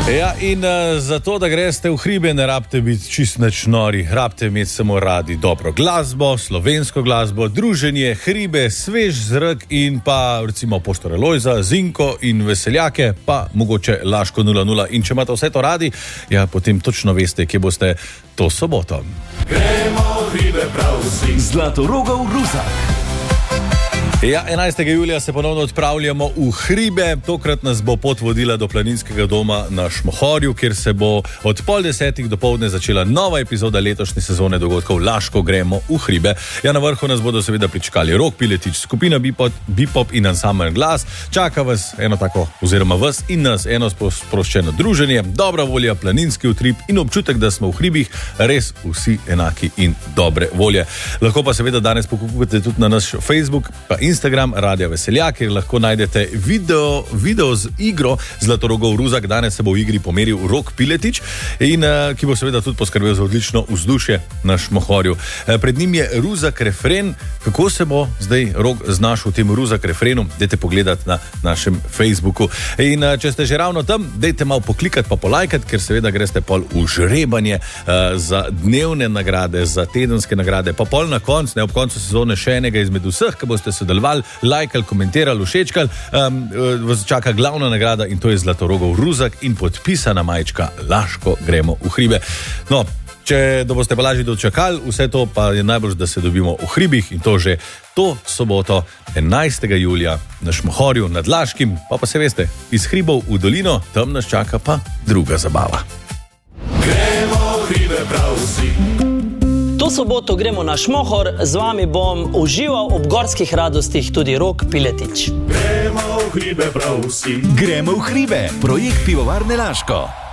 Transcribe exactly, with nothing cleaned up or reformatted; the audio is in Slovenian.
Ja, in uh, zato, da greste v hribe, ne rabite biti čist nič nori, rabite imeti samo radi dobro glasbo, slovensko glasbo, druženje, hribe, svež zrak in pa recimo Poštore Lojza, Zinko in Veseljake, pa mogoče Laško nula nula. In če imate vse to radi, ja, potem točno veste, kje boste to soboto. Gremo v hribe prav vsi. Zlatorogov Ruzak. Ja, enajstega julija se ponovno odpravljamo v hribe. Tokrat nas bo pot vodila do planinskega doma na Šmohorju, kjer se bo od pol desetih dopoldne začela nova epizoda letošnje sezone dogodkov Laško gremo v hribe. Ja, na vrhu nas bodo seveda pričakali Rok Piletič, skupina Bipop, Bipop in ansambel Glas. Čaka vas eno tako, oziroma vas in nas eno sproščeno druženje, dobra volja, planinski utrip in občutek, da smo v hribih res vsi enaki in dobre volje. Lahko pa seveda danes pokukujete tudi na naš Facebook pa Instagram Radia Veseljak, kjer lahko najdete video, video z igro Zlatorogov Ruzak. Danes se bo v igri pomeril Rok Piletič, in, uh, ki bo seveda tudi poskrbel za odlično vzdušje na Šmohorju. Uh, pred njim je Ruzak refren. Kako se bo zdaj Rok znašel v tem Ruzak refrenu? Dajte pogledati na našem Facebooku. In uh, če ste že ravno tam, dajte malo poklikati pa polajkati, ker seveda greste pol v žrebanje uh, za dnevne nagrade, za tedenske nagrade, pa pol na konc, ne ob koncu sezone še enega izmed vseh, ki boste sodelovali, lajkali, komentirali, všečkali, um, vas čaka glavna nagrada in to je Zlatorogov Ruzak in podpisana majčka Laško gremo v hribe. No, če da boste pa lažje dočakali, vse to pa je najbolj, da se dobimo v hribih in to že to soboto, enajstega julija na Šmohorju nad Laškim, pa pa se veste, iz hribov v dolino, tam nas čaka pa druga zabava. Gremo v hribe prav vsi. To soboto gremo na Šmohor, z vami bom užival ob gorskih radostih tudi Rok Piletič. Gremo v hribe prav vsi. Gremo v hribe, projekt Pivovarne Laško.